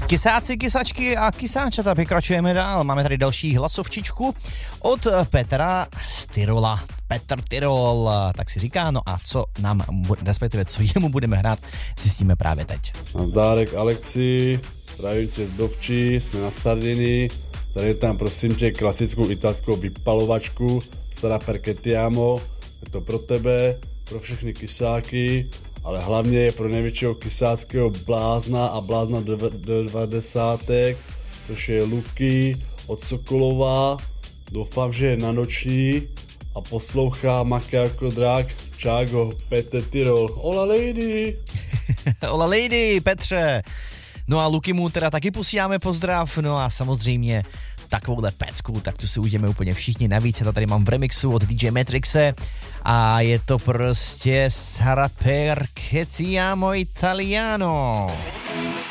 Kysáci, kysačky a kysáčata, pokračujeme dál. Máme tady další hlasovčičku od Petra z Tyrola. Petr Tyrol, tak si říká, no a co nám, respektive co jemu budeme hrát, zjistíme právě teď. Nazdárek Alexi, zdravím tě z Dovčí, jsme na Sardinii, tady tam prosím tě klasickou italskou vypalovačku, Sara Perchettiamo, je to pro tebe, pro všechny kysáky, ale hlavně je pro největšího kysáckého blázna a blázna do 90, což je Luky od Sokolova. Doufám, že je na noční a poslouchá Maká jako drak. Čágo, Petr Tyrol. Ola lady! Ola lady, Petře! No a Luky mu teda taky posíláme pozdrav, no a samozřejmě takovouhle pecku, tak tu si ujdeme úplně všichni. Navíc já to tady mám v remixu od DJ Matrixe a je to prostě Sara Perchettiamo Italiano.